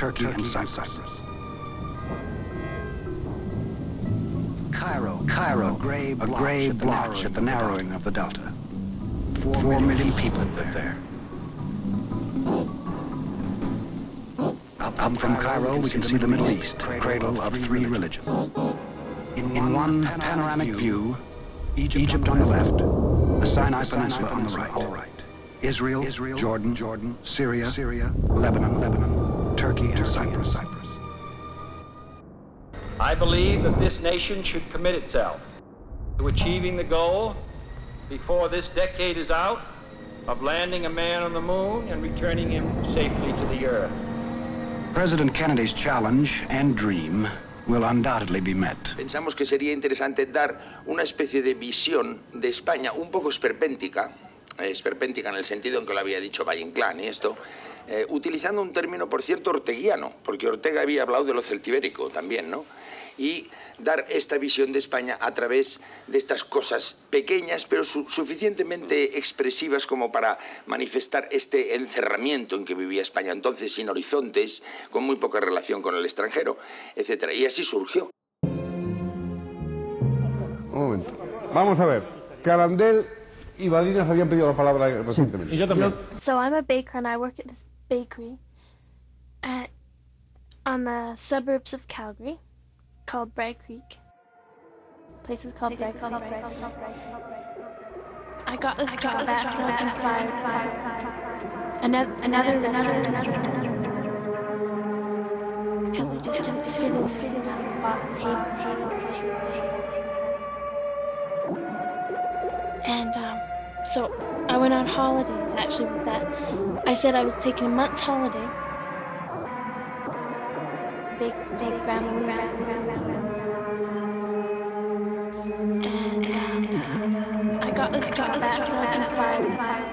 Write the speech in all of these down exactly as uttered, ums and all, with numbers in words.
Turkey, and Cyprus. Cairo, Cairo, a gray blotch, a gray at, the blotch at the narrowing of the delta. Four, Four million people live there. Up, up from Cairo, we can see the Middle East, cradle of three religions. In one panoramic view, Egypt on the left, the Sinai Peninsula on the right. Israel, Israel, Jordan, Jordan, Syria, Syria, Lebanon, Lebanon, Turkey, and Cyprus, Cyprus. I believe that this nation should commit itself to achieving the goal before this decade is out of landing a man on the moon and returning him safely to the earth. President Kennedy's challenge and dream will undoubtedly be met. Pensamos que sería interesante dar una especie de visión de España un poco esperpéntica, esperpéntica en el sentido en que lo había dicho Valle Inclán y esto, eh, utilizando un término, por cierto, orteguiano, porque Ortega había hablado de lo celtibérico también, ¿no? Y dar esta visión de España a través de estas cosas pequeñas, pero su suficientemente expresivas como para manifestar este encerramiento en que vivía España entonces, sin horizontes, con muy poca relación con el extranjero, etcétera. Y así surgió. Un momento. Vamos a ver. Carandel y Badinas habían pedido la palabra recientemente. Y yo también. So I'm a baker and I work at this bakery at, on the suburbs of Calgary called Bragg Creek. Place is called Bragg Creek. I got this job after I got fired from another, another restaurant because I just didn't fit in, fit in. The boss hated, hated, hated, hated. And um, so I went on holidays actually with that. I said I was taking a month's holiday. Big, big grandma, grandma. And um, I got this job after I got fired.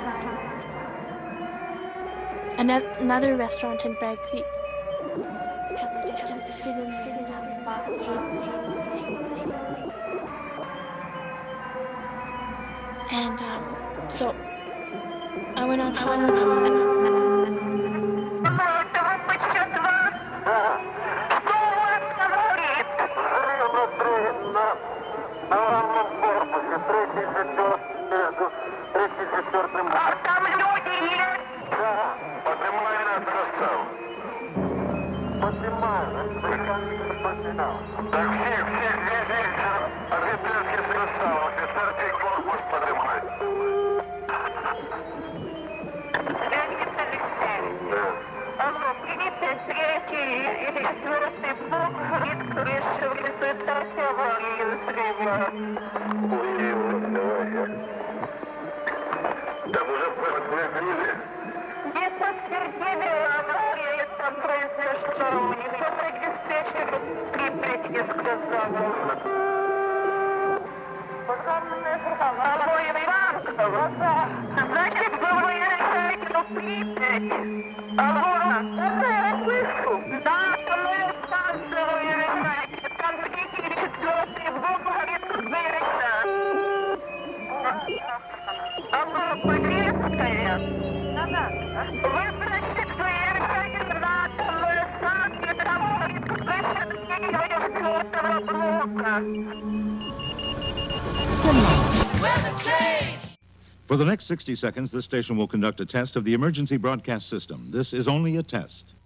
Another, another restaurant in Bragg Creek because I just didn't fit in. Fit in. The boss hated, hated, hated. And um, so I went on holiday. For the next sixty seconds, this station will conduct a test of the emergency broadcast system. This is only a test.